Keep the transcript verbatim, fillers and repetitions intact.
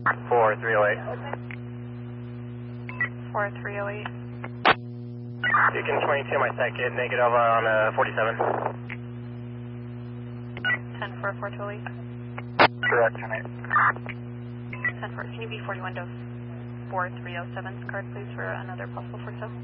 four three oh eight. four three oh eight. Beacon twenty-two, my second, negative on uh, forty-seven. ten four four two eight. Correct, ten eight. ten four, can you be forty-one dose four three oh seven card please for another possible forty-seven?